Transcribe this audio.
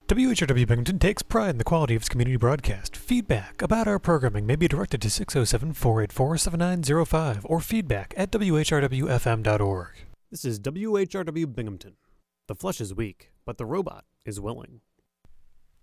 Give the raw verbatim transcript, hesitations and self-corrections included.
W H R W Binghamton takes pride in the quality of its community broadcast. Feedback about our programming may be directed to six oh seven, four eight four, seven nine oh five or feedback at w h r w f m dot org. This is W H R W Binghamton. The flesh is weak, but the robot is willing.